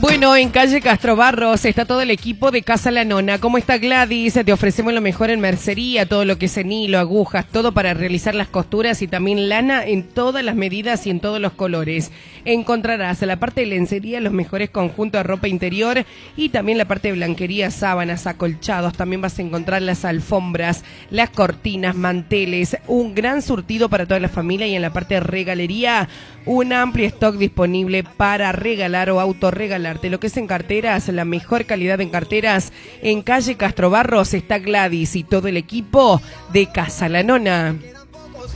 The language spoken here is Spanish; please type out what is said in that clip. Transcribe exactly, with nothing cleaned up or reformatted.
Bueno, en calle Castro Barros está todo el equipo de Casa La Nona. ¿Cómo está Gladys? Te ofrecemos lo mejor en mercería, todo lo que es en hilo, agujas, todo para realizar las costuras y también lana en todas las medidas y en todos los colores. Encontrarás en la parte de lencería los mejores conjuntos de ropa interior y también la parte de blanquería, sábanas, acolchados. También vas a encontrar las alfombras, las cortinas, manteles, un gran surtido para toda la familia y en la parte de regalería un amplio stock disponible para regalar o autorregalar. Lo que es en carteras, la mejor calidad en carteras, en calle Castro Barros está Gladys y todo el equipo de Casa La Nona.